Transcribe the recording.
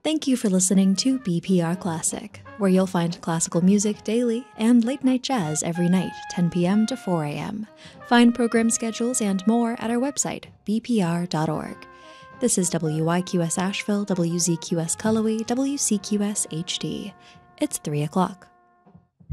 Thank you for listening to BPR Classic, where you'll find classical music daily and late-night jazz every night, 10 p.m. to 4 a.m. Find program schedules and more at our website, bpr.org. This is WYQS Asheville, WZQS Cullowhee, WCQS HD. It's 3 o'clock.